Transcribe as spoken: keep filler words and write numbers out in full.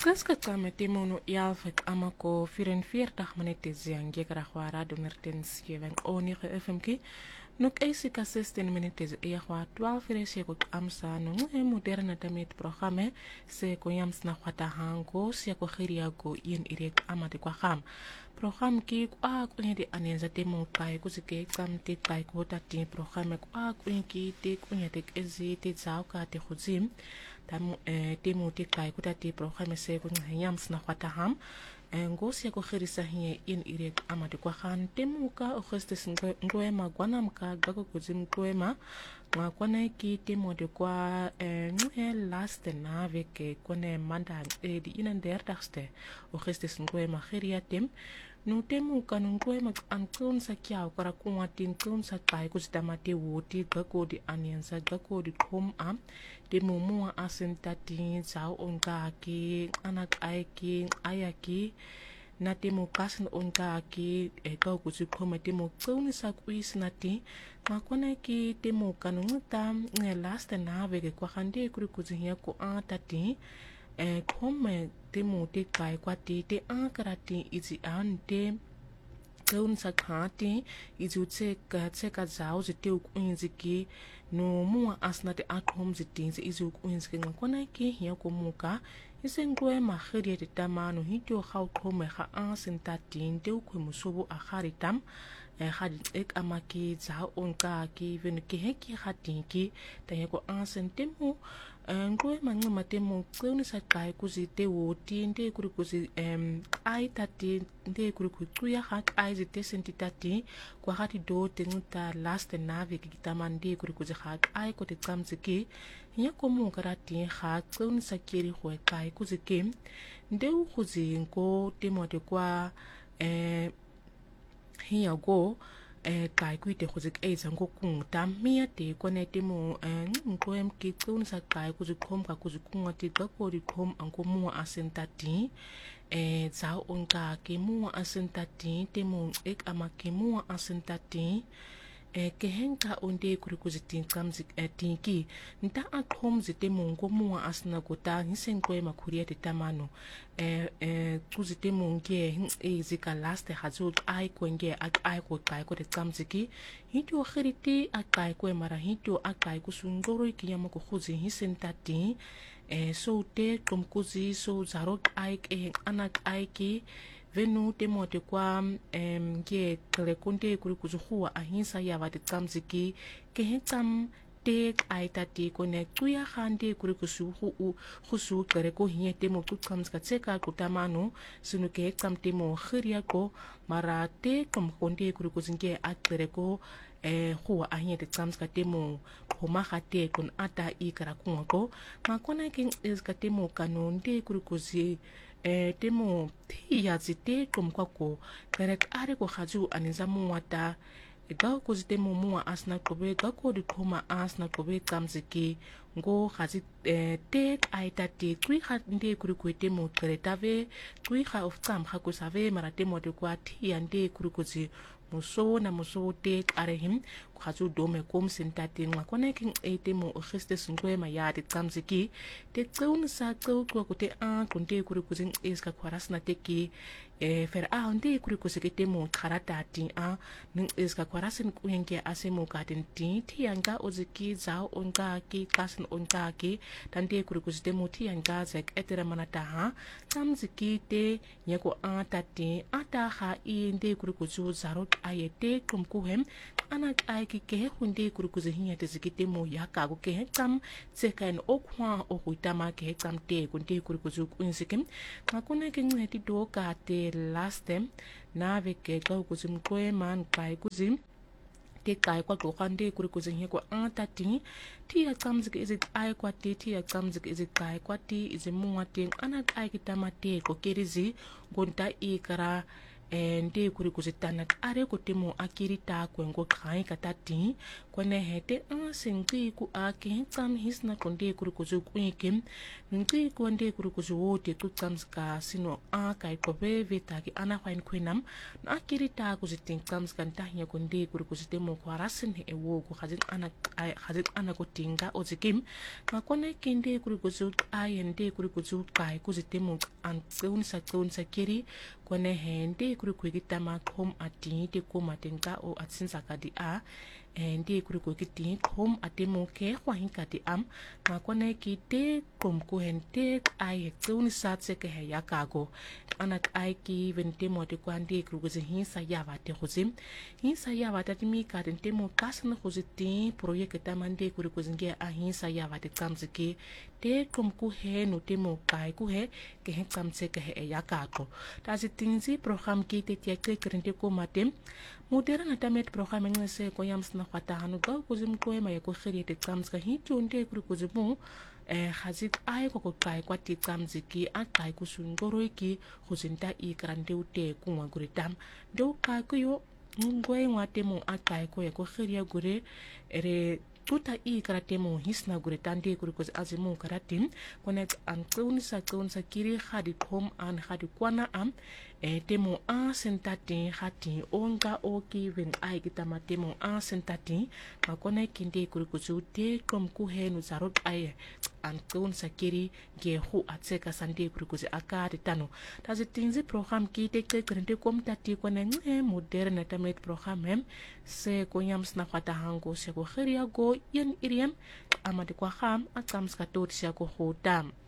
Kaska kame timono yalvek amako vierenveertig minuutjes yang kwa radio nertensgeving onige F M K. Nuk eisika zestien minuutjes kwa twaalf uur seko amsa no e moderne tamet programme se ko yams na kwata hango se ko khiria go yin irek amade kwa kham. Program ki kwa kwenye di anenza temo kai kuzike kam te kai ko tati programme kwa kwenye ki te kwenye te ezi te zao ka te khuzim. Tam temo te kai ko tati programme se ko yams na kwata ham. Ngosi ko khirisa hiye yin irek amade kwa khan temo ka okhestes ngoema gwanam ka gago kuzim ngoema nga kwana ki temo de kwa ngwe last na veke kone manda e di inan derdagste okhestes ngoema khiria tem no temo kanu ngoema ankun sa kya kara kwa tin kun sa kai kuzitama te woti gago di anyensa gago di kom am temo mua asentati zao onka ki anak aiki ayaki na temo kasan onka ki e kau kuzi koma temo kauni sa kuis nati makona ki temo kanu nguta nge last na vege kwa khande kuri kuzi hiya ko atati e kome temo te kai kwa ti te ankarati izi ante kaun sa khati izi tse ka tse ka zao zite ukuinzi ki no mua asnate atom zitinzi izi ukuinzi ki ngakona ki hiya ko muka ise ngoe makhiri te tamano hityo khau khome kha asin tatin te ukwe musobo akhari tam e khadi ek amaki za onka ki ven ki heki khatinki ta ko asin temu ngoe mangma temu kuni sa kai kuzi te woti nde kuri kuzi em ai tati nde kuri kuya khat ai zite sentitati kwa khati do te nguta last nave ki tamande kuri kuzi khat ai ko te kamziki hiya komu karati kha kuni sa kiri khwe kai kuzi kim nde u kuzi ngo temo de kwa eh hiya go eh kai kuite kuzi eiza ngo kunta mia te kone temo eh ngo em ki kuni sa kai kuzi kom ka kuzi kunga te ga ko di kom ango mua asentati eh zao onka ke mua asentati temo ek amake mua asentati e ke henka onde kuri kuzitin kamzi tinki nta akom zite mongo mua asna gota hisenko e makuria te tamano e e kuzite monge e zika laste hazu ai kwenge ak ai ko kai ko te kamziki hito khiriti akai ko mara hito akai ku sungoro ikiyama ko khuzi hisentati e so te komkuzi so zarok ai e anak ai ki venu temo te kwa em ke kle konte kuri kuzuhua ahinsa ya vate kamziki ke hetam te aitati kone kuya khande kuri kusuhu u khusu kere ko hiye temo ku kamska tseka kutamano sunu ke hetam temo khiria ko mara te kom konte kuri kuzinge akere ko e huwa ahiye te kamska temo khoma khate kun ata ikara kungo makona king is ka temo kanonde kuri kuzi e temo tia zite komkwako kerek are ko khaju aniza muwata ga ko zite mo muwa asna kobe ga ko di koma asna kobe kamziki ngo khazi e te aitati tui khande kuri ko temo keretave tui kha of tsam kha ko save mara temo de kwa tia nde kuri ko zi muso na muso te are him khaju dome kom sentati ngakone king e temo okhiste sungwe ma ya de kamziki te tsun sa tsu ko ko te a kunte kuri kuzin iska kwarasna te ki e fer a onde kuri kusike temo kharata ti a ning iska kwarasin kuyenge asemo gaten ti ti anga oziki zao onka ki kasin onka ki tande kuri kusite mo ti anga zek etera manata ha kamziki te nyako a tati ata ha i inde kuri kuzu zaro ayete kumkuhem anak ai ki ke hunde kuri kuzihinya te zikite mo yaka go ke tam tsekain okwa okuitama ke tam te kunte kuri kuzu kunsikim makuna ke ngeti do ka te last time na veke ka kuzim kwe man kai kuzim te kai kwa ko khande kuri kuzihinya ko antati ti ya kamzik is it ai kwa ti ti ya kamzik is it kai kwa ti is muwa te anak ai kitama te ko kerizi gonta ikara ende kuri kuzitana are ko temo akiri ta kwengo khai kata ti kone hete a singti ku ake tsam hisna konde kuri kuzu kuikim nti konde kuri kuzu wote ku tsam ska sino a kai ko be vita ki ana fain kwinam na akiri ta kuzitin tsam ska ntahnya konde kuri kuzitemo kwa rasin he wo ku khazin ana khazin ana ko tinga ozikim ma kone kende kuri kuzu ayende kuri kuzu kai kuzitemo an tseun sa tseun sa kiri kone hende kuri kuigita ma kom ati te koma tenka o atsinsa kadi a ndi kuri kuigiti kom ate mo ke hwahin kadi am ma kone ki te kom ko hente ai tseun sa tse ke ya kago ana ai ki vente mo te kwandi kuri kuzi hinsa yava te khuzim hinsa yava ta mi ka te mo kasna khuziti proyekta mande kuri kuzinge a hinsa yava te tsamziki te kom ku he no te mo kai ku he ke he tsamse ke he ya kago ta tinzi program ki te tia ke krente ko matem modera na tamet program ngese ko yams na khata hanu ga ko zim ko ma ko khiri te tsams ka hi chonde kru ko zimu eh khazit ai ko ko kai kwa ti tsams ki a kai ku sun goro ki khuzinta i krante ute ku ngwa guritam do ka ko yo ngwe ngwate mo a kai ko ko khiri gure ere tuta i karate mo hisna gure tande kuri ko azimu karatin konet an tun sa tun sa kiri khadi kom an khadi kwana am e temo a sentati khati onga oki ven ai kitama temo a sentati ma kone kinde kuri ko te kom ku henu zarot ai an tun sa kiri ge hu atseka sande kuri ko akade tano tazi tinzi program ki te te krente kom tati kone nge moderne tamet program hem se ko yams na khata hango se ko khiria go yen iriam amade kwa kham atsam ska tot sia ko hodam